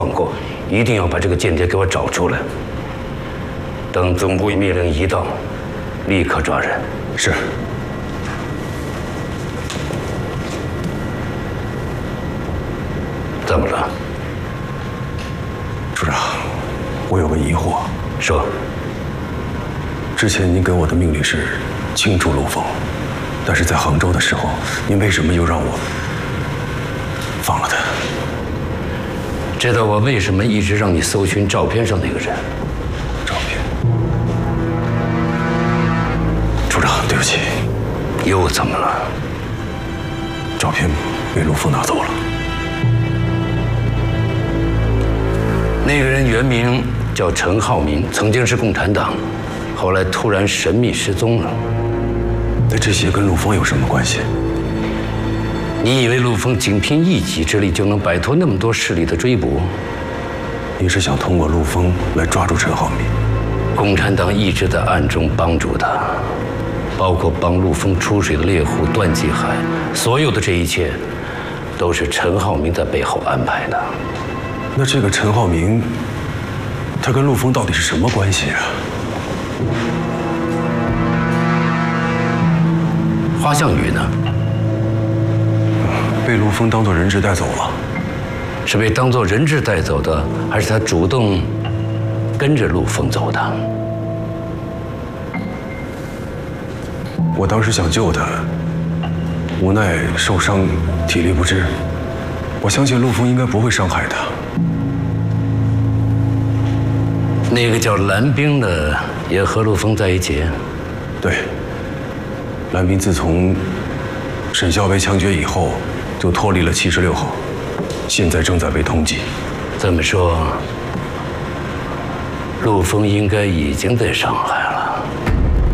放过，一定要把这个间谍给我找出来。等总部命令一到，立刻抓人。 是。 怎么了， 处长？我有个疑惑。 说。 之前您给我的命令是清除陆枫，但是在杭州的时候，您为什么又让我放了他？ 知道我为什么一直让你搜寻照片上那个人？ 照片。处长，对不起。 又怎么了？ 照片被陆枫拿走了。 那个人原名叫陈浩民，曾经是共产党，后来突然神秘失踪了。 那这些跟陆枫有什么关系？ 你以为陆枫仅凭一己之力就能摆脱那么多势力的追捕？ 你是想通过陆枫来抓住陈浩民？ 共产党一直在暗中帮助他，包括帮陆枫出水的猎户段继海，所有的这一切都是陈浩民在背后安排的。 那这个陈浩民，他跟陆枫到底是什么关系啊？ 花向宇呢？ 被陆枫当作人质带走了。 是被当作人质带走的，还是他主动跟着陆枫走的？ 我当时想救他，无奈受伤，体力不支。我相信陆枫应该不会伤害他。 那个叫蓝冰的也和陆枫在一起。 对，蓝冰自从沈笑被枪决以后，就脱离了76号，现在正在被通缉。 这么说，陆枫应该已经在上海了。